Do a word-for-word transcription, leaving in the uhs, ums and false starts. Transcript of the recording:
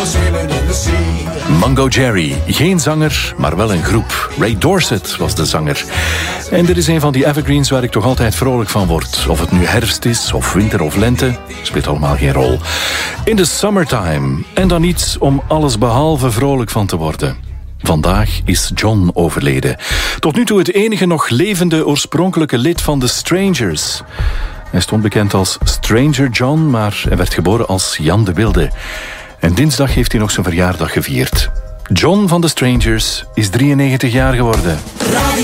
sailing in the sea. Mungo Jerry, geen zanger, maar wel een groep. Ray Dorset was de zanger. En dit is een van die evergreens waar ik toch altijd vrolijk van word. Of het nu herfst is, of winter of lente, speelt allemaal geen rol. In the summertime. En dan iets om alles behalve vrolijk van te worden. Vandaag is John overleden. Tot nu toe het enige nog levende oorspronkelijke lid van The Strangers. Hij stond bekend als Stranger John, maar hij werd geboren als Jan de Wilde. En dinsdag heeft hij nog zijn verjaardag gevierd. John van The Strangers is drieënnegentig jaar geworden.